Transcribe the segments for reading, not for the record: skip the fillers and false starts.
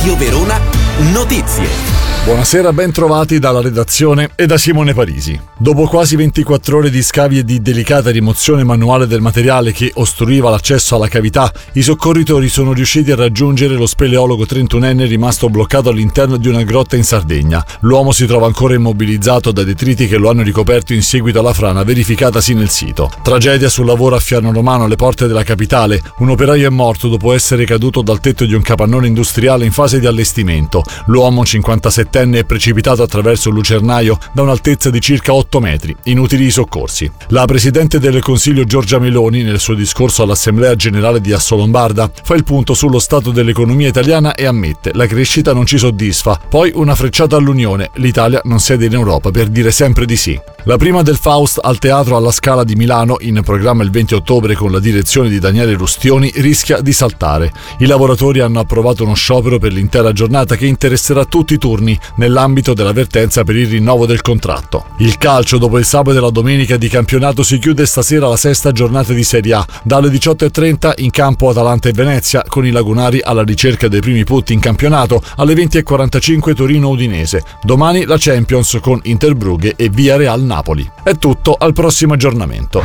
Radio Verona Notizie. Buonasera, ben trovati dalla redazione e da Simone Parisi. Dopo quasi 24 ore di scavi e di delicata rimozione manuale del materiale che ostruiva l'accesso alla cavità, i soccorritori sono riusciti a raggiungere lo speleologo 31enne rimasto bloccato all'interno di una grotta in Sardegna. L'uomo si trova ancora immobilizzato da detriti che lo hanno ricoperto in seguito alla frana verificatasi nel sito. Tragedia sul lavoro a Fiano Romano, alle porte della capitale. Un operaio è morto dopo essere caduto dal tetto di un capannone industriale in fase di allestimento. L'uomo, 57enne, è precipitato attraverso un lucernaio da un'altezza di circa 8 metri. Inutili i soccorsi. La presidente del Consiglio Giorgia Meloni, nel suo discorso all'Assemblea Generale di Assolombarda, fa il punto sullo stato dell'economia italiana e ammette: la crescita non ci soddisfa. Poi una frecciata all'Unione: l'Italia non siede in Europa per dire sempre di sì. La prima del Faust al Teatro alla Scala di Milano, in programma il 20 ottobre con la direzione di Daniele Rustioni, rischia di saltare. I lavoratori hanno approvato uno sciopero per l'intera giornata che interesserà tutti i turni nell'ambito dell'avvertenza per il rinnovo del contratto. Il calcio, dopo il sabato e la domenica di campionato, si chiude stasera la sesta giornata di Serie A. Dalle 18:30 in campo Atalanta e Venezia, con i lagunari alla ricerca dei primi punti in campionato. Alle 20:45 Torino-Udinese. Domani la Champions con Interbrugge e Villarreal Napoli. È tutto, al prossimo aggiornamento.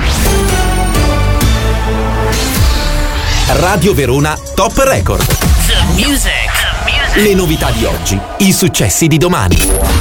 Radio Verona Top Record. The music. Le novità di oggi, i successi di domani.